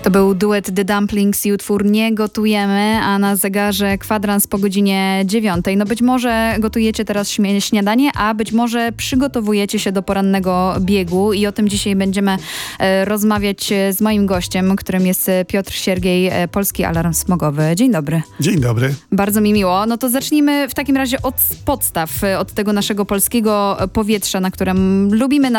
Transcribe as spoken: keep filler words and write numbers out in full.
To był duet The Dumplings i utwór Nie gotujemy, a na zegarze kwadrans po godzinie dziewiątej. No być może gotujecie teraz śmie- śniadanie, a być może przygotowujecie się do porannego biegu i o tym dzisiaj będziemy e, rozmawiać z moim gościem, którym jest Piotr Siergiej, e, Polski Alarm Smogowy. Dzień dobry. Dzień dobry. Bardzo mi miło. No to zacznijmy w takim razie od podstaw, od tego naszego polskiego powietrza, na którym lubimy na